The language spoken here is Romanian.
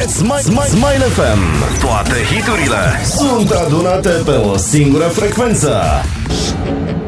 Smile FM. Toate hiturile sunt adunate pe o singură frecvență.